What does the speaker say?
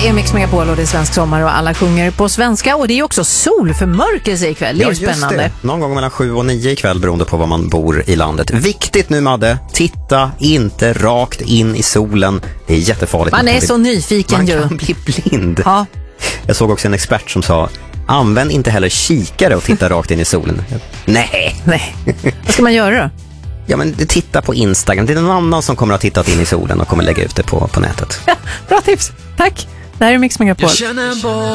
Det är Mix Megapol och det är svensk sommar och alla sjunger på svenska. Och det är också solförmörkelse ikväll. Det är ju spännande. Det. Någon gång mellan 7 och 9 ikväll beroende på var man bor i landet. Viktigt nu, Madde. Titta inte rakt in i solen. Det är jättefarligt. Man är så nyfiken ju. Man kan bli blind. Ja. Jag såg också en expert som sa: använd inte heller kikare och titta rakt in i solen. Nej. Vad ska man göra då? Ja, men titta på Instagram. Det är någon annan som kommer att ha tittat in i solen och kommer lägga ut det på nätet. Ja, bra tips. Tack. Det här är Mix Megapol.